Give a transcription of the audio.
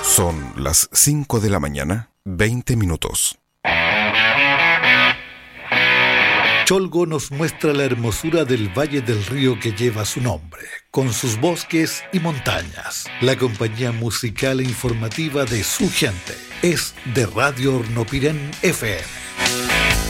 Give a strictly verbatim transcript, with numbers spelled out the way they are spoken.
Son las cinco de la mañana, veinte minutos. Cholgo nos muestra la hermosura del valle del río que lleva su nombre, con sus bosques y montañas. La compañía musical e informativa de su gente es de Radio Hornopirén F M.